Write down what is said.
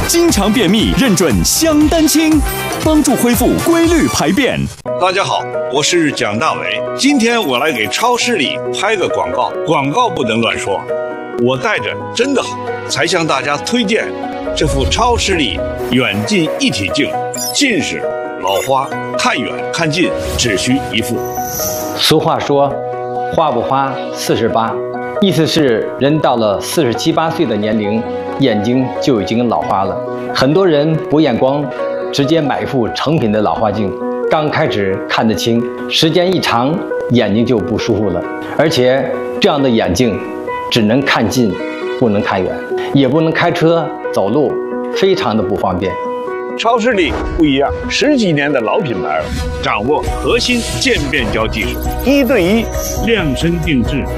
经常便秘认准香丹清，帮助恢复规律排便。 大家好，我是蒋大为，今天我来给超市里拍个广告，广告不能乱说，我带着真的好，才向大家推荐这副超视力远近一体镜，近视、老花、看远看近只需一副。 俗话说，花不花48，意思是人到了47、8岁的年龄，眼睛就已经老花了。很多人不验光，直接买一副成品的老花镜，刚开始看得清，时间一长，眼睛就不舒服了。而且这样的眼镜只能看近，不能看远，也不能开车走路，非常的不方便。 超视力不一样，10几年的老品牌了，掌握核心渐变焦技术，1对1量身定制，